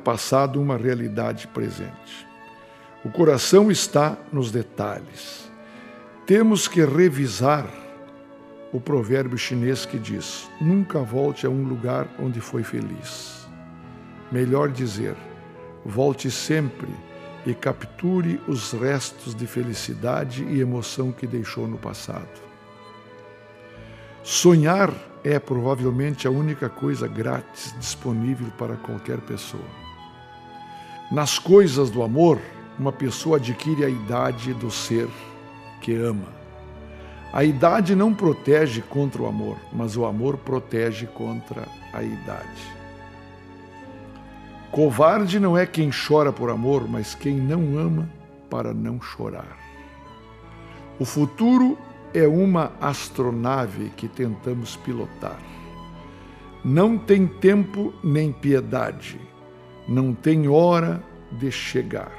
passado uma realidade presente. O coração está nos detalhes. Temos que revisar o provérbio chinês que diz: nunca volte a um lugar onde foi feliz. Melhor dizer, volte sempre e capture os restos de felicidade e emoção que deixou no passado. Sonhar é provavelmente a única coisa grátis disponível para qualquer pessoa. Nas coisas do amor, uma pessoa adquire a idade do ser que ama. A idade não protege contra o amor, mas o amor protege contra a idade. Covarde não é quem chora por amor, mas quem não ama para não chorar. O futuro é uma astronave que tentamos pilotar. Não tem tempo nem piedade, não tem hora de chegar.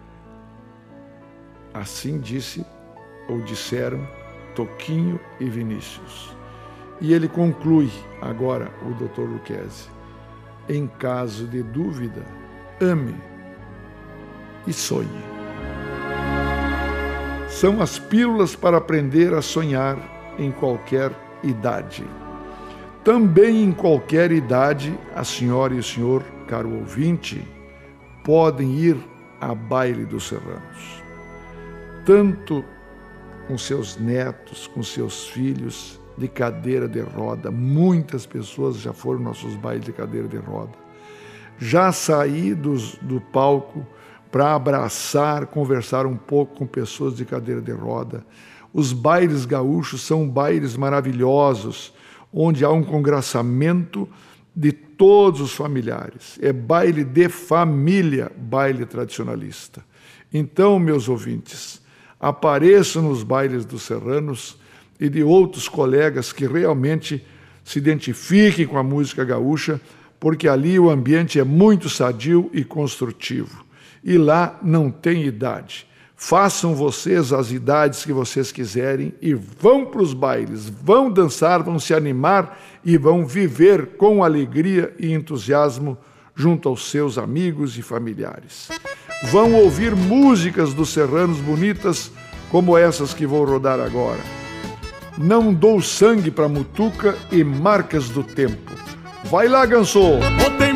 Assim disse ou disseram Toquinho e Vinícius. E ele conclui agora, o Dr. Lucchesi: em caso de dúvida, ame e sonhe. São as pílulas para aprender a sonhar em qualquer idade. Também em qualquer idade, a senhora e o senhor, caro ouvinte, podem ir a baile dos serranos. Tanto com seus netos, com seus filhos, de cadeira de roda. Muitas pessoas já foram nossos bailes de cadeira de roda. Já saí do palco para abraçar, conversar um pouco com pessoas de cadeira de roda. Os bailes gaúchos são bailes maravilhosos, onde há um congraçamento de todos os familiares. É baile de família, baile tradicionalista. Então, meus ouvintes, apareçam nos bailes dos serranos e de outros colegas que realmente se identifiquem com a música gaúcha, porque ali o ambiente é muito sadio e construtivo. E lá não tem idade. Façam vocês as idades que vocês quiserem e vão para os bailes, vão dançar, vão se animar e vão viver com alegria e entusiasmo junto aos seus amigos e familiares. Vão ouvir músicas dos serranos bonitas como essas que vou rodar agora. Não dou sangue pra mutuca e marcas do tempo. Vai lá, Gansô!